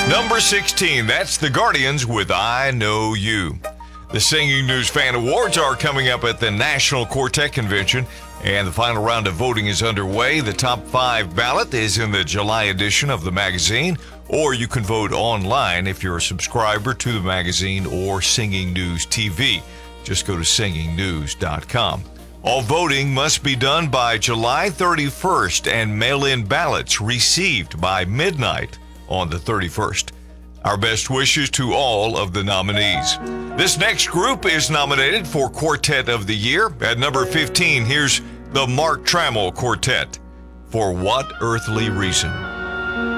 Number 16, that's the Guardians with I Know You. The Singing News Fan Awards are coming up at the National Quartet Convention, and the final round of voting is underway. The top 5 ballot is in the July edition of the magazine, or you can vote online if you're a subscriber to the magazine or Singing News TV. Just go to singingnews.com. All voting must be done by July 31st and mail-in ballots received by midnight on the 31st. Our best wishes to all of the nominees. This next group is nominated for Quartet of the Year. At number 15, here's the Mark Trammell Quartet, For What Earthly Reason.